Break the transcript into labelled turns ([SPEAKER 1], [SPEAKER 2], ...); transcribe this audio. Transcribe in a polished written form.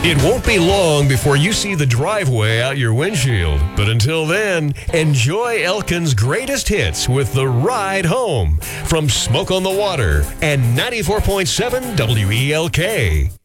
[SPEAKER 1] It won't be long before you see the driveway out your windshield. But until then, enjoy Elkin's greatest hits with The Ride Home from Smoke on the Water and 94.7 WELK.